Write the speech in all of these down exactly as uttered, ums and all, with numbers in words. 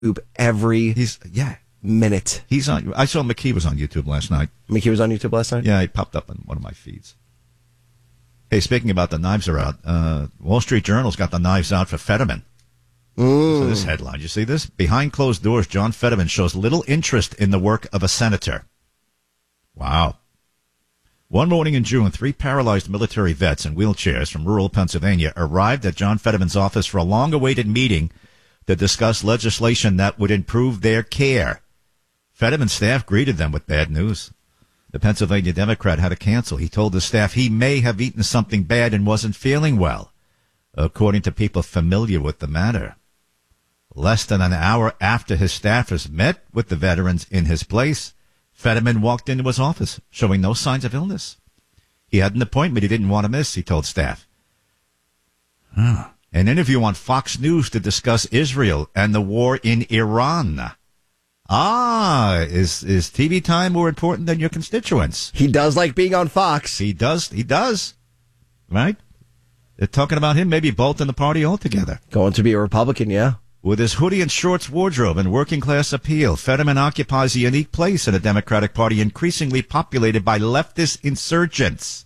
YouTube every He's yeah. minute. He's on. I saw McKee was on YouTube last night. McKee was on YouTube last night? Yeah, he popped up on one of my feeds. Hey, speaking about the knives are out, uh, Wall Street Journal's got the knives out for Fetterman. Mm. So this headline, you see this? Behind closed doors, John Fetterman shows little interest in the work of a senator. Wow. One morning in June, three paralyzed military vets in wheelchairs from rural Pennsylvania arrived at John Fetterman's office for a long-awaited meeting to discuss legislation that would improve their care. Fetterman's staff greeted them with bad news. The Pennsylvania Democrat had to cancel. He told the staff he may have eaten something bad and wasn't feeling well, according to people familiar with the matter. Less than an hour after his staffers met with the veterans in his place, Fetterman walked into his office, showing no signs of illness. He had an appointment he didn't want to miss, he told staff. Huh. An interview on Fox News to discuss Israel and the war in Iran. Ah, is is T V time more important than your constituents? He does like being on Fox. He does. He does. Right? They're talking about him maybe bolting the party altogether. Going to be a Republican, yeah. With his hoodie and shorts wardrobe and working class appeal, Fetterman occupies a unique place in the Democratic Party increasingly populated by leftist insurgents.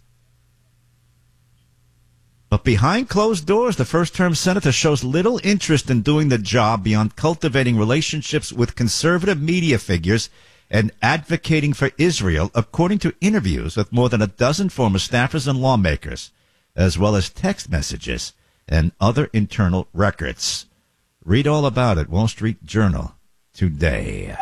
But behind closed doors, the first-term senator shows little interest in doing the job beyond cultivating relationships with conservative media figures and advocating for Israel, according to interviews with more than a dozen former staffers and lawmakers, as well as text messages and other internal records. Read all about it, Wall Street Journal today.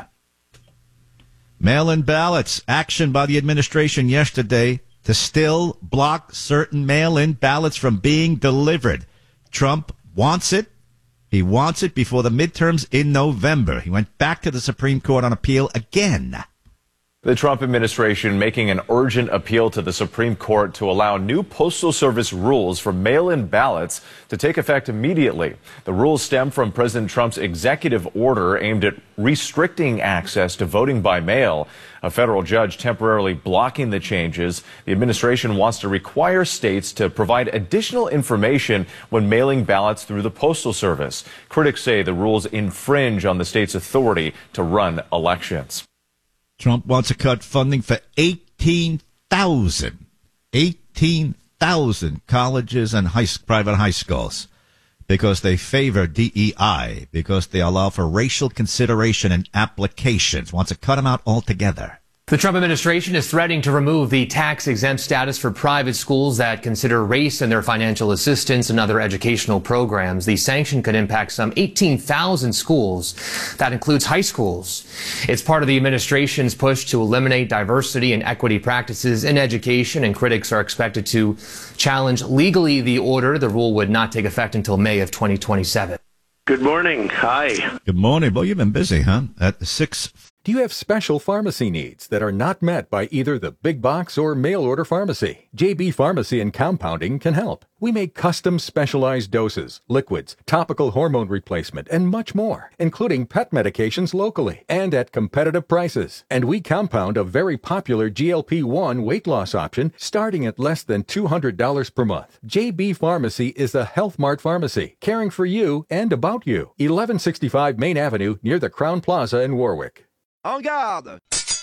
Mail-in ballots. Action by the administration yesterday to still block certain mail-in ballots from being delivered. Trump wants it. He wants it before the midterms in November. He went back to the Supreme Court on appeal again. The Trump administration making an urgent appeal to the Supreme Court to allow new Postal Service rules for mail-in ballots to take effect immediately. The rules stem from President Trump's executive order aimed at restricting access to voting by mail. A federal judge temporarily blocking the changes. The administration wants to require states to provide additional information when mailing ballots through the Postal Service. Critics say the rules infringe on the state's authority to run elections. Trump wants to cut funding for eighteen thousand, eighteen thousand colleges and high, private high schools because they favor D E I, because they allow for racial consideration in applications. Wants to cut them out altogether. The Trump administration is threatening to remove the tax-exempt status for private schools that consider race in their financial assistance and other educational programs. The sanction could impact some eighteen thousand schools. That includes high schools. It's part of the administration's push to eliminate diversity and equity practices in education, and critics are expected to challenge legally the order. The rule would not take effect until May of twenty twenty-seven. Good morning. Hi. Good morning. Well, you've been busy, huh? At six. Do you have special pharmacy needs that are not met by either the big box or mail order pharmacy? J B Pharmacy and Compounding can help. We make custom specialized doses, liquids, topical hormone replacement, and much more, including pet medications locally and at competitive prices. And we compound a very popular G L P one weight loss option starting at less than two hundred dollars per month. J B Pharmacy is a Health Mart pharmacy, caring for you and about you. eleven sixty-five Main Avenue near the Crown Plaza in Warwick. En garde!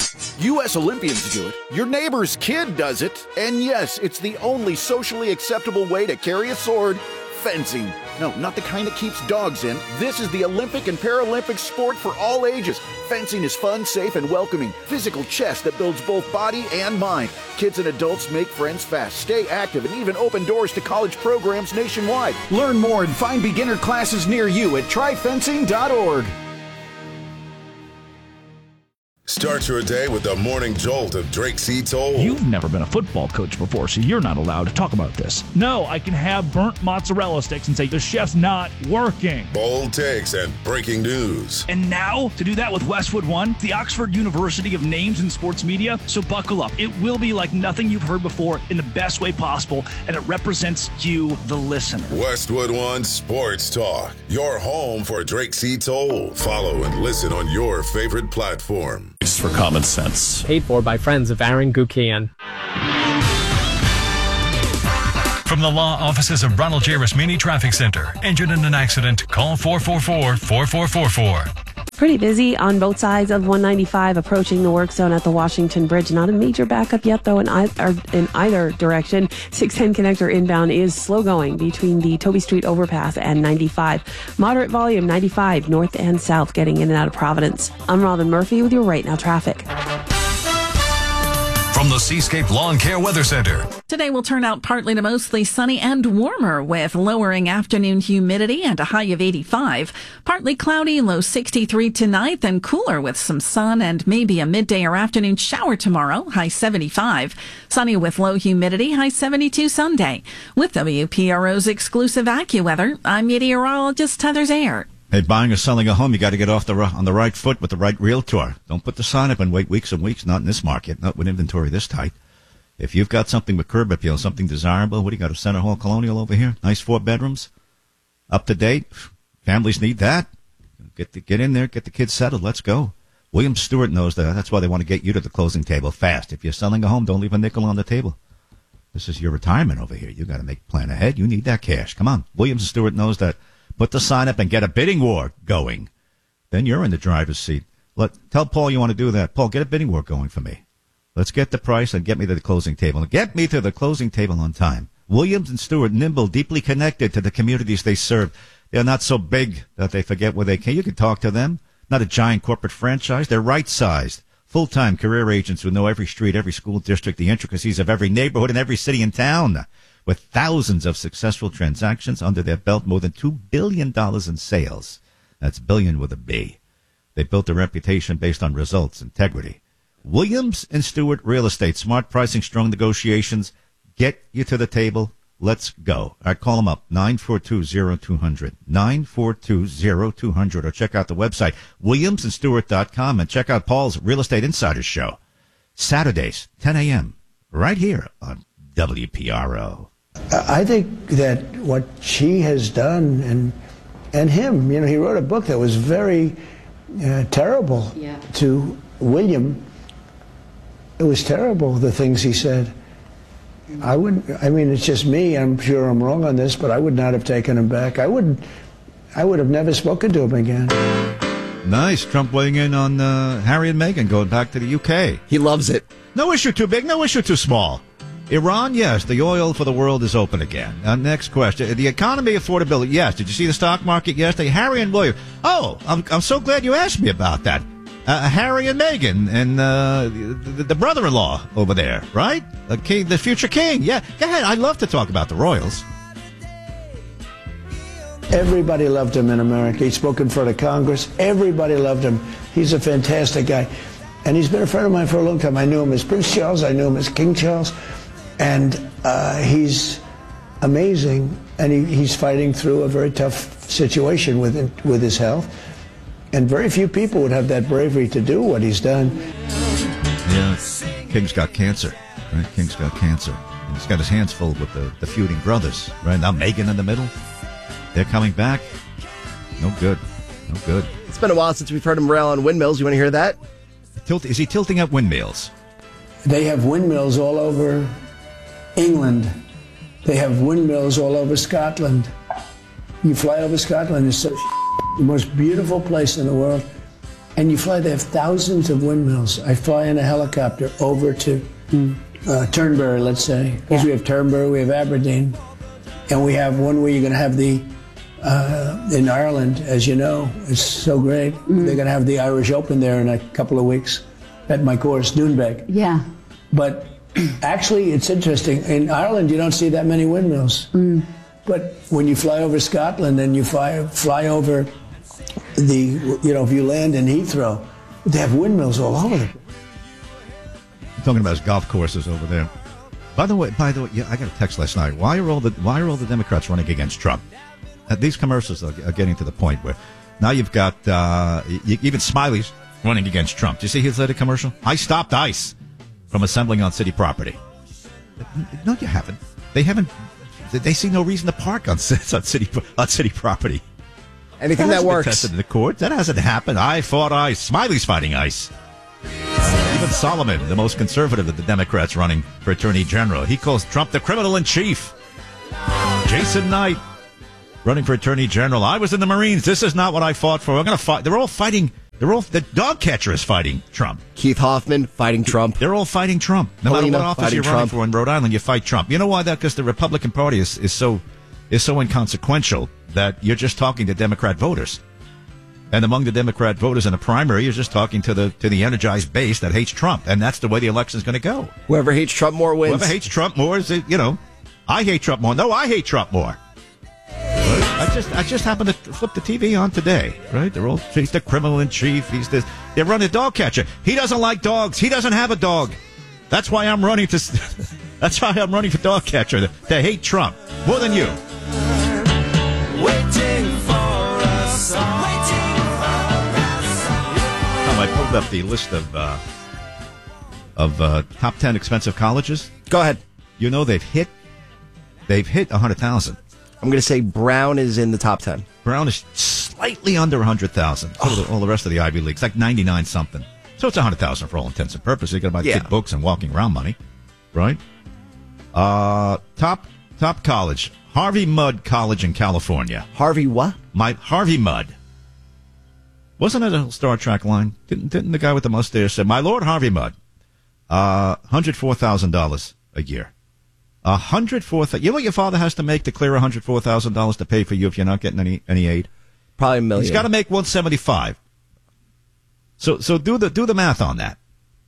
U S Olympians do it, your neighbor's kid does it, and yes, it's the only socially acceptable way to carry a sword, fencing. No, not the kind that keeps dogs in. This is the Olympic and Paralympic sport for all ages. Fencing is fun, safe, and welcoming. Physical chess that builds both body and mind. Kids and adults make friends fast, stay active, and even open doors to college programs nationwide. Learn more and find beginner classes near you at try fencing dot org. Start your day with the morning jolt of Drake C. Toll. You've never been a football coach before, so you're not allowed to talk about this. No, I can have burnt mozzarella sticks and say the chef's not working. Bold takes and breaking news. And now, to do that with Westwood One, the Oxford University of names in sports media. So buckle up. It will be like nothing you've heard before in the best way possible, and it represents you, the listener. Westwood One Sports Talk, your home for Drake C. Toll. Follow and listen on your favorite platform. For common sense. Paid for by friends of Aaron Gukian. From the law offices of Ronald J. Rasmini Traffic Center. Injured in an accident? Call four four four, four four four four. pretty busy on both sides of one ninety-five approaching the work zone at the Washington Bridge. Not a major backup yet, though, in either, in either direction. six ten connector inbound is slow going between the Toby Street overpass and ninety-five. Moderate volume ninety-five north and south getting in and out of Providence. I'm Robin Murphy with your Right Now traffic. From the Seascape Lawn Care Weather Center. Today will turn out partly to mostly sunny and warmer with lowering afternoon humidity and a high of eighty-five. Partly cloudy, low sixty-three tonight, then cooler with some sun and maybe a midday or afternoon shower tomorrow, high seventy-five. Sunny with low humidity, high seventy-two Sunday. With W P R O's exclusive AccuWeather, I'm meteorologist Heather Zayer. Hey, buying or selling a home, you got to get off the on the right foot with the right realtor. Don't put the sign up and wait weeks and weeks. Not in this market. Not with inventory this tight. If you've got something with curb appeal, something desirable, what do you got? A Center Hall Colonial over here? Nice four bedrooms, up to date. Families need that. Get the, get in there, get the kids settled. Let's go. William Stewart knows that. That's why they want to get you to the closing table fast. If you're selling a home, don't leave a nickel on the table. This is your retirement over here. You got to make a plan ahead. You need that cash. Come on. Williams and Stewart knows that. Put the sign up and get a bidding war going. Then you're in the driver's seat. Let Tell Paul you want to do that. Paul, get a bidding war going for me. Let's get the price and get me to the closing table. Get me to the closing table on time. Williams and Stewart, nimble, deeply connected to the communities they serve. They're not so big that they forget where they came. You can talk to them. Not a giant corporate franchise. They're right-sized. Full-time career agents who know every street, every school district, the intricacies of every neighborhood and every city and town. With thousands of successful transactions under their belt, more than two billion dollars in sales. That's billion with a B. They built a reputation based on results, integrity. Williams and Stewart Real Estate. Smart pricing, strong negotiations. Get you to the table. Let's go. All right, call them up. nine four two, zero two zero zero. nine four two, zero two zero zero. Or check out the website, williams and stewart dot com. And check out Paul's Real Estate Insiders Show. Saturdays, ten a.m. right here on W P R O. I think that what she has done, and and him, you know, he wrote a book that was very uh, terrible yeah. to William. It was terrible, the things he said. I wouldn't, I mean, it's just me. I'm sure I'm wrong on this, but I would not have taken him back. I would, I would have never spoken to him again. Nice. Trump weighing in on uh, Harry and Meghan going back to the U K. He loves it. No issue too big, no issue too small. Iran, yes, the oil for the world is open again. Uh, next question. The economy, affordability, yes. Did you see the stock market yesterday? Harry and William. Oh, I'm, I'm so glad you asked me about that. Uh, Harry and Meghan and uh, the, the brother-in-law over there, right? The king, the future king. Yeah, go ahead. I love to talk about the royals. Everybody loved him in America. He spoke in front of Congress. Everybody loved him. He's a fantastic guy. And he's been a friend of mine for a long time. I knew him as Prince Charles. I knew him as King Charles. And uh, he's amazing. And he, he's fighting through a very tough situation with with his health. And very few people would have that bravery to do what he's done. Yeah, King's got cancer, right? King's got cancer. And he's got his hands full with the, the feuding brothers, right? Now Meghan in the middle. They're coming back. No good. No good. It's been a while since we've heard him rail on windmills. You want to hear that? Tilt, is he tilting at windmills? They have windmills all over England. They have windmills all over Scotland. You fly over Scotland, it's so the most beautiful place in the world. And you fly, they have thousands of windmills. I fly in a helicopter over to uh, Turnberry, let's say. Because yeah. we have Turnberry, we have Aberdeen. And we have one where you're going to have the, uh, in Ireland, as you know, it's so great. Mm-hmm. They're going to have the Irish Open there in a couple of weeks at my course, Doonbeg. Yeah. But actually, it's interesting. In Ireland, you don't see that many windmills. Mm. But when you fly over Scotland and you fly, fly over the, you know, if you land in Heathrow, they have windmills all over them. I'm talking about his golf courses over there. By the way, by the way, yeah, I got a text last night. Why are all the Why are all the Democrats running against Trump? Uh, these commercials are, are getting to the point where now you've got uh, you, even Smiley's running against Trump. Do you see his latest commercial? I stopped ICE from assembling on city property. No, you haven't. They haven't. They see no reason to park on, on city on city property. Anything that, that works. Been tested in the court. That hasn't happened. I fought ICE. Smiley's fighting ICE. Even Solomon, the most conservative of the Democrats running for Attorney General, he calls Trump the criminal in chief. Jason Knight running for Attorney General. I was in the Marines. This is not what I fought for. I'm going to fight. They're all fighting They're all the dog catcher is fighting Trump. Keith Hoffman fighting Trump. They're all fighting Trump. No Helena matter what office you're running Trump. for in Rhode Island, you fight Trump. You know why? That because the Republican Party is, is so is so inconsequential that you're just talking to Democrat voters. And among the Democrat voters in the primary, you're just talking to the to the energized base that hates Trump, and that's the way the election is going to go. Whoever hates Trump more wins. Whoever hates Trump more is, you know, I hate Trump more. No, I hate Trump more. I just I just happened to flip the T V on today, right? They're all, he's the criminal in chief. He's this. They're running a dog catcher. He doesn't like dogs. He doesn't have a dog. That's why I'm running to. That's why I'm running for dog catcher. To, to hate Trump more than you. Waiting for us. Waiting for us. Um, I pulled up the list of uh, of uh, top ten expensive colleges. Go ahead. You know they've hit they've hit a hundred thousand. I'm going to say Brown is in the top ten. Brown is slightly under one hundred thousand. So oh. All the rest of the Ivy Leagues, like ninety-nine something. So it's one hundred thousand for all intents and purposes. You got to buy Yeah. kid books and walking around money, right? Uh, top top college, Harvey Mudd College in California. Harvey what? My Harvey Mudd. Wasn't it a Star Trek line? Didn't didn't the guy with the mustache say, "My Lord Harvey Mudd"? Uh, one hundred four thousand dollars a year. A hundred four thousand. You know what your father has to make to clear a hundred four thousand dollars to pay for you if you're not getting any any aid? Probably a million. He's got to make one seventy five. So so do the do the math on that.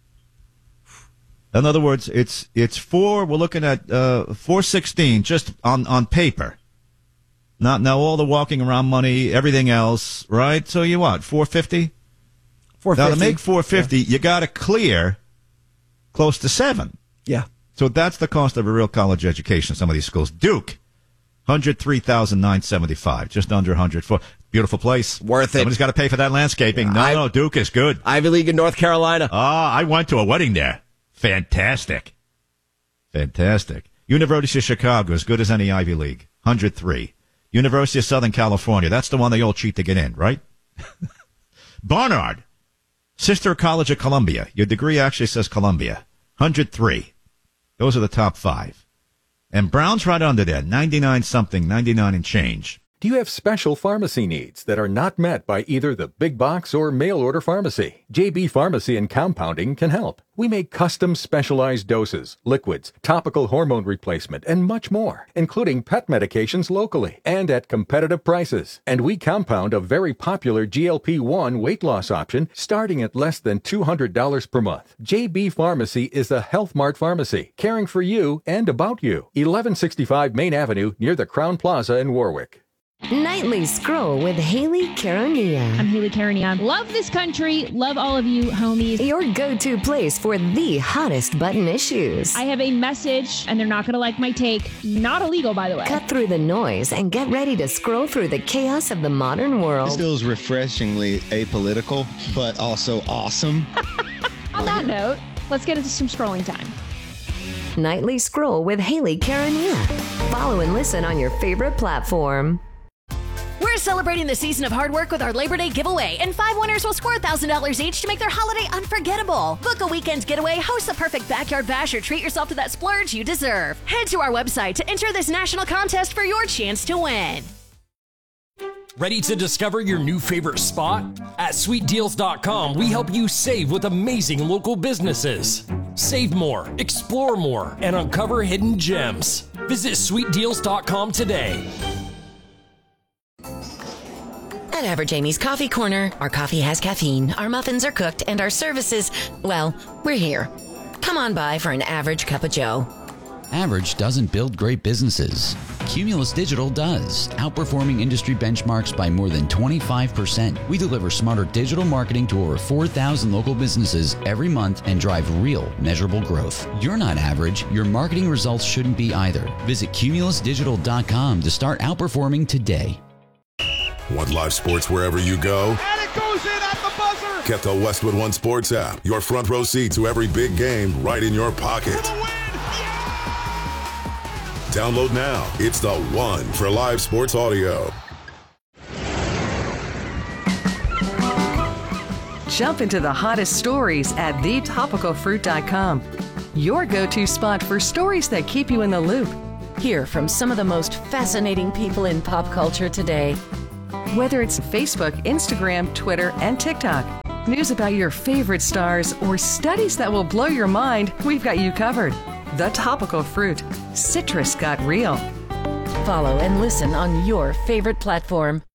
In other words, it's it's four. We're looking at uh, four sixteen just on on paper. Not now all the walking around money, everything else, right? So you what? Four fifty. Four Now fifty. to make four fifty, yeah. You got to clear close to seven. Yeah. So that's the cost of a real college education. Some of these schools, Duke, one hundred three thousand nine hundred seventy-five, just under one hundred four. Beautiful place, worth it. Somebody's got to pay for that landscaping. No, I, no, Duke is good. Ivy League in North Carolina. Ah, I went to a wedding there. Fantastic, fantastic. University of Chicago, as good as any Ivy League, one hundred three. University of Southern California, that's the one they all cheat to get in, right? Barnard, Sister College of Columbia. Your degree actually says Columbia, one hundred three. Those are the top five. And Brown's right under there, ninety-nine something, ninety-nine and change. Do you have special pharmacy needs that are not met by either the big box or mail order pharmacy? J B Pharmacy and Compounding can help. We make custom specialized doses, liquids, topical hormone replacement, and much more, including pet medications locally and at competitive prices. And we compound a very popular G L P one weight loss option starting at less than two hundred dollars per month. J B Pharmacy is a Health Mart pharmacy, caring for you and about you. eleven sixty-five Main Avenue near the Crown Plaza in Warwick. Nightly Scroll with Haley Caronia. I'm Haley Caronia. Love this country. Love all of you, homies. Your go-to place for the hottest button issues. I have a message, and they're not going to like my take. Not illegal, by the way. Cut through the noise and get ready to scroll through the chaos of the modern world. This feels refreshingly apolitical, but also awesome. On that note, let's get into some scrolling time. Nightly Scroll with Haley Caronia. Follow and listen on your favorite platform. We're celebrating the season of hard work with our Labor Day giveaway, and five winners will score one thousand dollars each to make their holiday unforgettable. Book a weekend getaway, host the perfect backyard bash, or treat yourself to that splurge you deserve. Head to our website to enter this national contest for your chance to win. Ready to discover your new favorite spot? At sweet deals dot com, we help you save with amazing local businesses. Save more, explore more, and uncover hidden gems. Visit sweet deals dot com today. At Average Amy's Coffee Corner, our coffee has caffeine, our muffins are cooked, and our services, well, we're here. Come on by for an average cup of joe. Average doesn't build great businesses. Cumulus Digital does, outperforming industry benchmarks by more than twenty-five percent. We deliver smarter digital marketing to over four thousand local businesses every month and drive real, measurable growth. You're not average. Your marketing results shouldn't be either. Visit cumulus digital dot com to start outperforming today. Want live sports wherever you go? And it goes in at the buzzer! Get the Westwood One Sports app. Your front row seat to every big game right in your pocket. Download now. It's the one for live sports audio. Jump into the hottest stories at the topical fruit dot com. Your go-to spot for stories that keep you in the loop. Hear from some of the most fascinating people in pop culture today. Whether it's Facebook, Instagram, Twitter, and TikTok, News about your favorite stars, or studies that will blow your mind, we've got you covered. The Topical Fruit. Citrus got real. Follow and listen on your favorite platform.